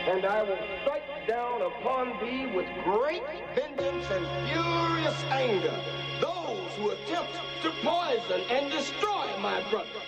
and I will strike down upon thee with great vengeance and furious anger those who attempt to poison and destroy my brother.